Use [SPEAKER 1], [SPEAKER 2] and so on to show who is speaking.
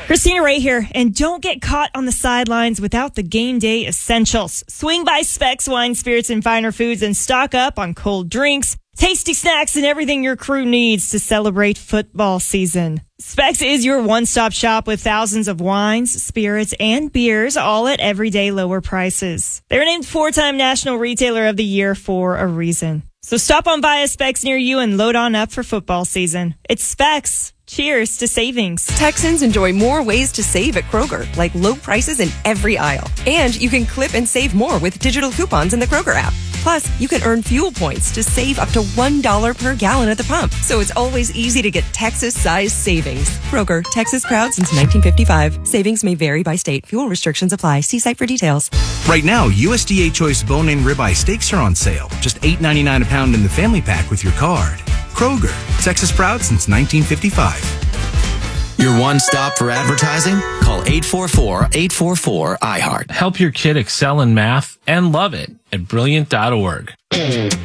[SPEAKER 1] Christina Ray here, and don't get caught on the sidelines without the game day essentials. Swing by Specs Wine, Spirits, and Finer Foods and stock up on cold drinks, tasty snacks, and everything your crew needs to celebrate football season. Specs is your one-stop shop with thousands of wines, spirits, and beers, all at everyday lower prices. They're named 4-time National Retailer of the Year for a reason. So stop on by a Specs near you and load on up for football season. It's Specs. Cheers to savings.
[SPEAKER 2] Texans enjoy more ways to save at Kroger, like low prices in every aisle. And you can clip and save more with digital coupons in the Kroger app. Plus, you can earn fuel points to save up to $1 per gallon at the pump. So it's always easy to get Texas-sized savings. Kroger, Texas proud since 1955. Savings may vary by state. Fuel restrictions apply. See site for details.
[SPEAKER 3] Right now, USDA Choice bone-in ribeye steaks are on sale. Just $8.99 a pound in the family pack with your card. Kroger, Texas proud since 1955.
[SPEAKER 4] Your one stop for advertising? Call 844-844-IHEART.
[SPEAKER 5] Help your kid excel in math and love it at Brilliant.org.